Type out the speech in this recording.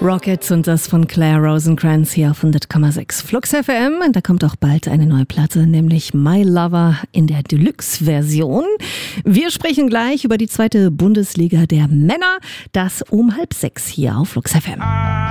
Rockets und das von Claire Rosencrantz hier auf 100,6 Flux FM. Und da kommt auch bald eine neue Platte, nämlich My Lover in der Deluxe-Version. Wir sprechen gleich über die zweite Bundesliga der Männer. Das um 5:30 hier auf Flux FM.